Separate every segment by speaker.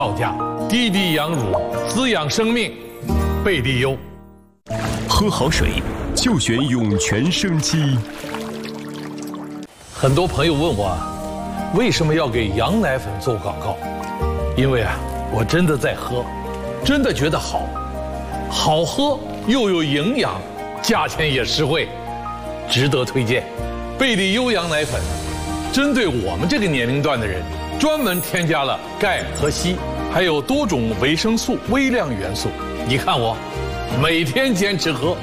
Speaker 1: 到家，滴滴羊乳，滋养生命，贝利优。
Speaker 2: 喝好水就选涌泉生机。
Speaker 1: 很多朋友问我，为什么要给羊奶粉做广告？因为我真的在喝，真的觉得好，好喝又有营养，价钱也实惠，值得推荐。贝利优羊奶粉，针对我们这个年龄段的人，专门添加了钙和硒，还有多种维生素、微量元素。你看我，每天坚持喝。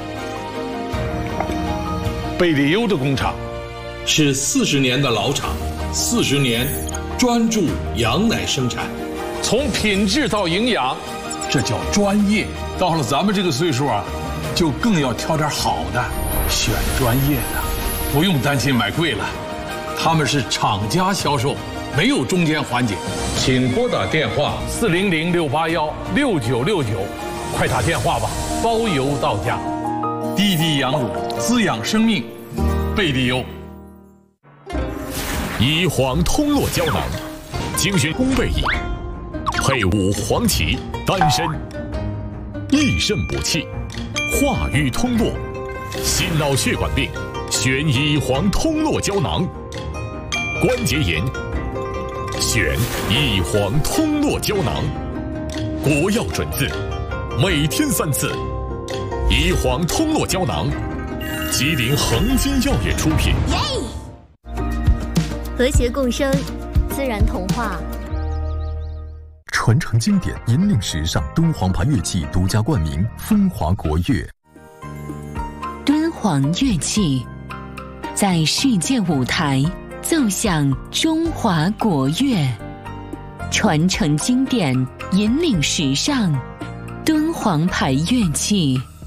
Speaker 1: 贝利优的工厂是40年的老厂，40年专注羊奶生产，从品质到营养，这叫专业。到了咱们这个岁数就更要挑点好的，选专业的，不用担心买贵了。他们是厂家销售，没有中间环节。请拨打电话400-681-6969，快打电话吧，包邮到家。滴滴羊乳，滋养生命，贝利优。
Speaker 3: 乙黄通络胶囊，精选烘焙液，配伍黄芪、丹参，益肾补气，化瘀通络，心脑血管病选乙黄通络胶囊，关节炎选乙黄通络胶囊，国药准字，每天3次。乙黄通络胶囊，吉林恒金药业出品。
Speaker 4: 和谐共生，自然童话。
Speaker 5: 传承经典，引领时尚，敦煌牌乐器独家冠名，风华国乐。
Speaker 6: 敦煌乐器在世界舞台奏响中华国乐，传承经典，引领时尚，敦煌牌乐器。